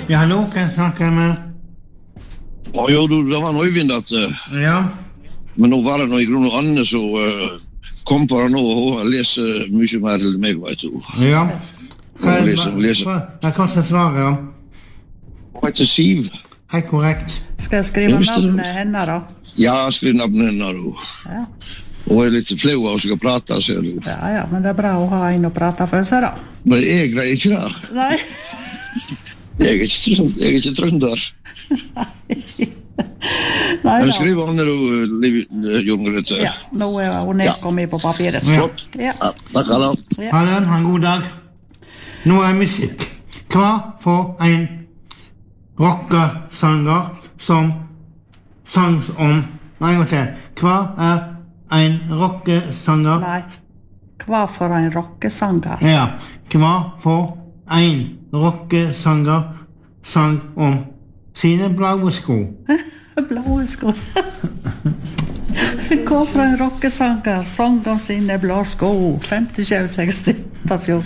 Ja, hallo, kan jeg snakke med? Jo, det var noe Øyvind at Ja. men nå var det noe i grunn og Anne så kom på det nå og hun leser mye mer enn meg, vet du. Ja. Hun leser. Jeg kan ikke svare, ja. Hun heter Siv. Helt korrekt. Skal jeg skrive navnet henne da? Ja, skriv navnet henne da. Ja. Hun litt flau av å skal prate, ser du. Ja, men det bra å ha en å prate for seg da. Men jeg greier ikke det. Nei. Jeg er ikke trønder. Nei Men da. skriv Anne da, Jon Grete. Ja, nå er hun nedkommet på papiret. Ja. Ja. Takk, Anna. Ha en god dag. Nå er musikk. Hva for en rockesanger som sang om... Nei, jeg må se. Hva er en rockesanger? Nei. Hva for en rockesanger? Ja. Hva for en rockesanger sang om sine blaue sko? Blå sko. Hva for en rockesanger sang om sine blå sko? 50, 60, 14.